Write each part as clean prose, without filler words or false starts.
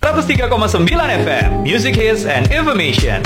103,9 FM, Music Hits and Information.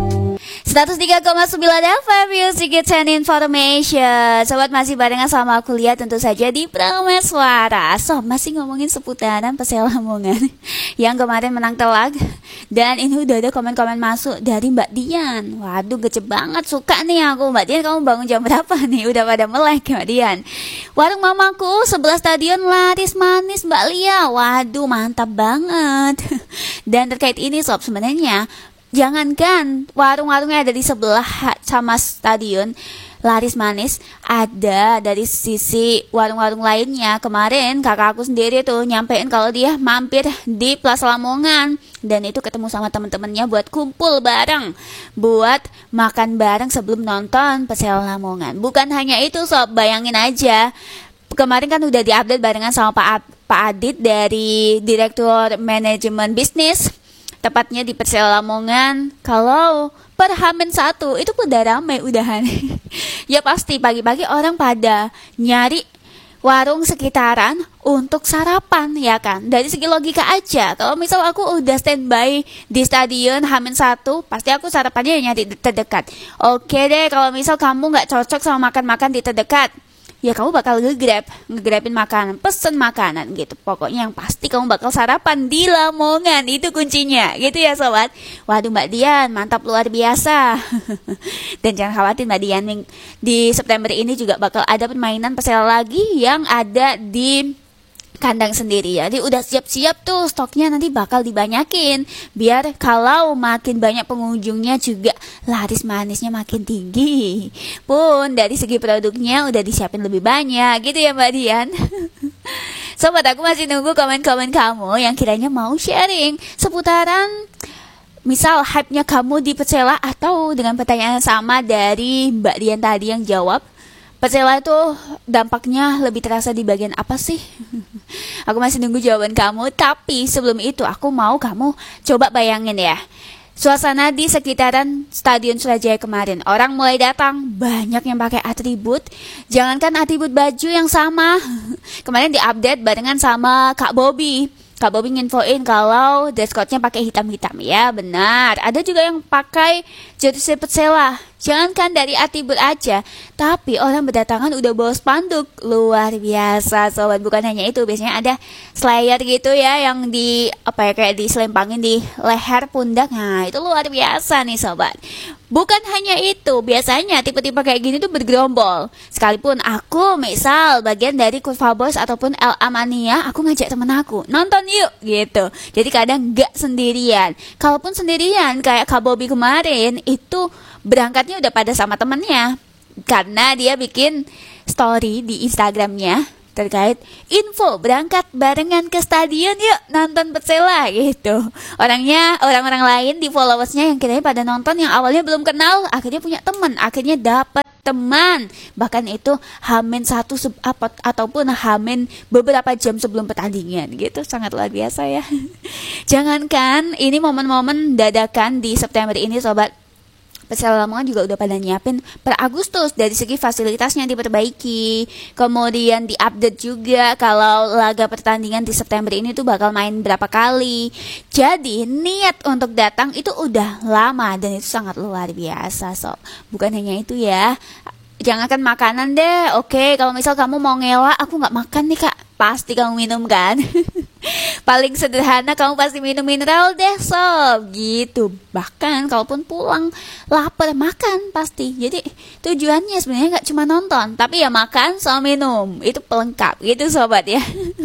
103,9 FM Music Hits and Information. Sobat masih barengan sama aku Lia tentu saja di Prameswara. Sob masih ngomongin seputaran Persela Lamongan yang kemarin menang telak. Dan ini udah ada komen-komen masuk dari Mbak Dian. Waduh gece banget, suka nih aku. Mbak Dian, kamu bangun jam berapa nih? Udah pada melek Mbak Dian. Warung mamaku sebelah stadion laris manis Mbak Lia. Waduh mantap banget. Dan terkait ini sob, sebenarnya jangankan warung-warungnya ada di sebelah sama stadion laris manis, ada dari sisi warung-warung lainnya. Kemarin kakak aku sendiri tuh nyampein kalau dia mampir di Plaza Lamongan dan itu ketemu sama temen-temennya buat kumpul bareng, buat makan bareng sebelum nonton Persela Lamongan. Bukan hanya itu sob, bayangin aja kemarin kan udah diupdate barengan sama Pak Adit dari Direktur Manajemen Bisnis, tepatnya di Persela Lamongan, kalau per H-1 itu udah ramai udahan. Ya pasti pagi-pagi orang pada nyari warung sekitaran untuk sarapan, ya kan? Dari segi logika aja, kalau misal aku udah standby di stadion H-1, pasti aku sarapannya nyari terdekat. Oke deh, kalau misal kamu gak cocok sama makan-makan di terdekat, ya kamu bakal ngegrabin makanan, pesen makanan gitu. Pokoknya yang pasti kamu bakal sarapan di Lamongan, itu kuncinya gitu ya sobat. Waduh Mbak Dian, mantap luar biasa. Dan jangan khawatir Mbak Dian, di September ini juga bakal ada permainan Persela lagi yang ada di kandang sendiri. Jadi udah siap-siap tuh, stoknya nanti bakal dibanyakin biar kalau makin banyak pengunjungnya juga laris manisnya makin tinggi. Pun dari segi produknya udah disiapin lebih banyak gitu ya Mbak Dian. Sobat, aku masih nunggu komen-komen kamu yang kiranya mau sharing seputaran misal hype-nya kamu di Persela, atau dengan pertanyaan yang sama dari Mbak Dian tadi yang jawab, Persela itu dampaknya lebih terasa di bagian apa sih? Aku masih nunggu jawaban kamu. Tapi sebelum itu aku mau kamu coba bayangin ya, suasana di sekitaran Stadion Surajaya kemarin. Orang mulai datang, banyak yang pakai atribut. Jangankan atribut baju yang sama. Kemarin diupdate barengan sama Kak Bobby. Kak Bobby nginfoin kalau dress code-nya pakai hitam-hitam. Ya benar, ada juga yang pakai jersey Persela. Jangankan dari atribut aja, tapi orang berdatangan udah bawa spanduk. Luar biasa sobat. Bukan hanya itu, biasanya ada slayer gitu ya, yang di kayak diselempangin di leher pundak. Nah itu luar biasa nih sobat. Bukan hanya itu, biasanya tipe-tipe kayak gini tuh bergerombol. Sekalipun aku misal bagian dari Kurva Boys ataupun LA Mania, aku ngajak temen aku nonton yuk gitu. Jadi kadang gak sendirian. Kalaupun sendirian kayak Kak Bobby kemarin, itu berangkatnya udah pada sama temennya, karena dia bikin story di Instagramnya terkait info berangkat barengan ke stadion yuk nonton Persela gitu. Orang-orang lain di followersnya yang kiranya pada nonton, yang awalnya belum kenal, akhirnya punya teman, akhirnya dapat teman, bahkan itu H-1 ataupun H- beberapa jam sebelum pertandingan gitu. Sangat luar biasa ya. Jangankan ini momen-momen dadakan di September ini sobat, Persela Lamongan juga udah pada nyiapin per Agustus. Dari segi fasilitasnya diperbaiki, kemudian diupdate juga kalau laga pertandingan di September ini tuh bakal main berapa kali. Jadi niat untuk datang itu udah lama dan itu sangat luar biasa sob. Bukan hanya itu ya, jangankan makanan deh. Oke, kalau misal kamu mau ngelak, aku gak makan nih kak, pasti kamu minum kan. Paling sederhana kamu pasti minum mineral deh sob gitu. Bahkan kalaupun pulang lapar, makan pasti. Jadi tujuannya sebenarnya gak cuma nonton, tapi ya makan sama minum, itu pelengkap gitu sobat ya.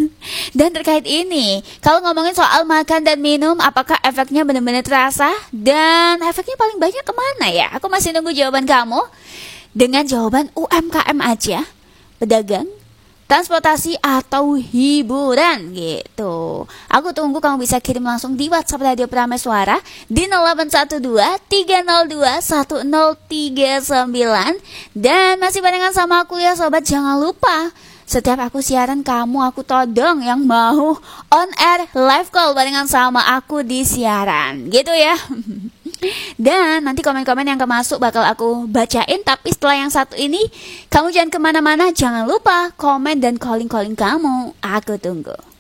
Dan terkait ini, kalau ngomongin soal makan dan minum, apakah efeknya benar-benar terasa? Dan efeknya paling banyak kemana ya? Aku masih nunggu jawaban kamu. Dengan jawaban UMKM aja, pedagang, transportasi atau hiburan gitu. Aku tunggu kamu bisa kirim langsung di WhatsApp Radio Prameswara di 0812 302 1039. Dan masih barengan sama aku ya sobat. Jangan lupa, setiap aku siaran aku todong yang mau on air live call barengan sama aku di siaran gitu ya. Dan nanti komen-komen yang kemasuk bakal aku bacain. Tapi setelah yang satu ini, kamu jangan kemana-mana. Jangan lupa komen dan calling-calling kamu. Aku tunggu.